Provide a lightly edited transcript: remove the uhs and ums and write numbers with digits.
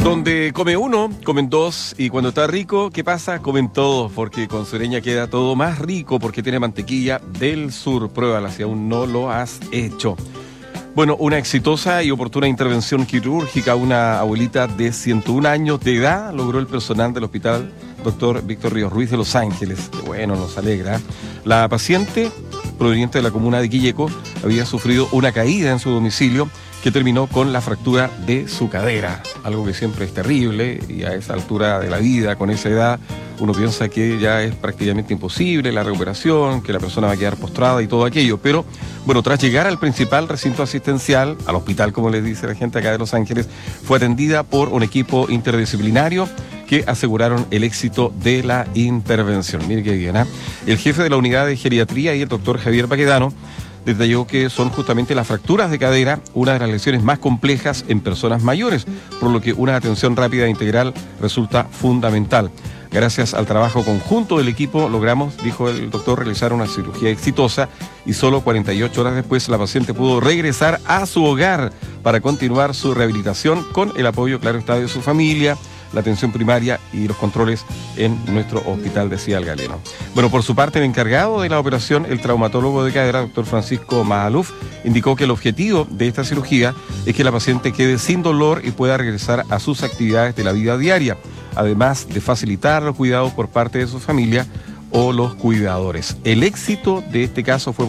Donde come uno, comen dos, y cuando está rico, ¿qué pasa? Comen todos, porque con Sureña queda todo más rico, porque tiene mantequilla del sur. Pruébala si aún no lo has hecho. Bueno, una exitosa y oportuna intervención quirúrgica, una abuelita de 101 años de edad, logró el personal del hospital Dr. Víctor Ríos Ruiz de Los Ángeles. Que bueno, nos alegra. La paciente, proveniente de la comuna de Quilleco, había sufrido una caída en su domicilio que terminó con la fractura de su cadera, algo que siempre es terrible, y a esa altura de la vida, con esa edad, uno piensa que ya es prácticamente imposible la recuperación, que la persona va a quedar postrada y todo aquello. Pero, bueno, tras llegar al principal recinto asistencial, al hospital, como les dice la gente acá de Los Ángeles, fue atendida por un equipo interdisciplinario que aseguraron el éxito de la intervención. Mire qué bien, ¿eh? El jefe de la unidad de geriatría y el doctor Javier Baquedano detalló que son justamente las fracturas de cadera una de las lesiones más complejas en personas mayores, por lo que una atención rápida e integral resulta fundamental. Gracias al trabajo conjunto del equipo logramos, dijo el doctor, realizar una cirugía exitosa y solo 48 horas después la paciente pudo regresar a su hogar para continuar su rehabilitación con el apoyo, claro está, de su familia, la atención primaria y los controles en nuestro hospital, decía el galeno. Bueno, por su parte, el encargado de la operación, el traumatólogo de cadera, doctor Francisco Magaluf, indicó que el objetivo de esta cirugía es que la paciente quede sin dolor y pueda regresar a sus actividades de la vida diaria, además de facilitar los cuidados por parte de su familia o los cuidadores. El éxito de este caso fue